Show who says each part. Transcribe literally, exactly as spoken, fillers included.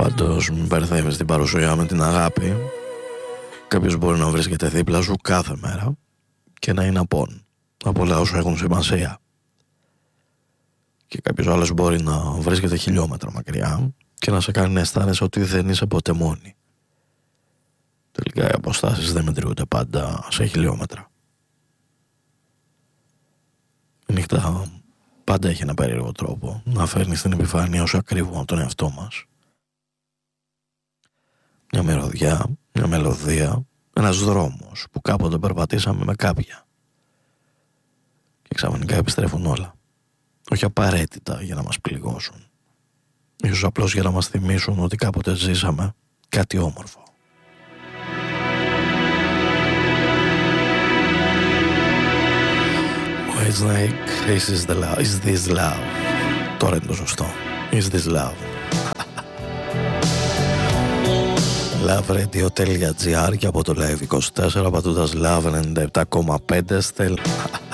Speaker 1: Πάντως μην μπερδεύεις την παρουσία με την αγάπη. Κάποιος μπορεί να βρίσκεται δίπλα σου κάθε μέρα και να είναι απόν από όλα όσα έχουν σημασία. Και κάποιος άλλος μπορεί να βρίσκεται χιλιόμετρα μακριά και να σε κάνει να αισθάνεσαι ότι δεν είσαι ποτέ μόνη. Τελικά οι αποστάσεις δεν μετριούνται πάντα σε χιλιόμετρα. Η νύχτα πάντα έχει ένα περίεργο τρόπο να φέρνει στην επιφάνεια όσα κρύβουμε από τον εαυτό μας. Μια μυρωδιά, μια μελωδία, ένας δρόμος που κάποτε περπατήσαμε με κάποια. Και ξαφνικά επιστρέφουν όλα. Όχι απαραίτητα για να μας πληγώσουν. Ίσως απλώς για να μας θυμίσουν ότι κάποτε ζήσαμε κάτι όμορφο. It's like, this is the love, is this love. Τώρα είναι το σωστό. Is this love. loveRadio.gr και από το Live είκοσι τέσσερα πατώντας Love ενενήντα επτά κόμμα πέντε στέλνει.